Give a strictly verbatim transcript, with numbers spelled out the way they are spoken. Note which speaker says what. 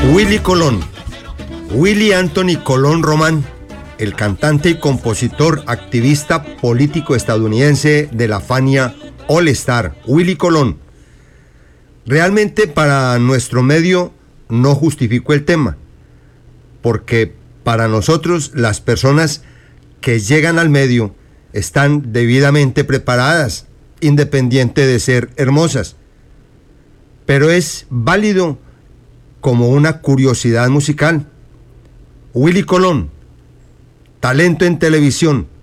Speaker 1: Willy Colón. Willy Anthony Colón Román, el cantante y compositor, activista político estadounidense de la Fania All Star. Willy Colón. Realmente para nuestro medio no justifico el tema, porque para nosotros las personas que llegan al medio están debidamente preparadas, independiente de ser hermosas. Pero es válido como una curiosidad musical. Willy Colón, talento en televisión,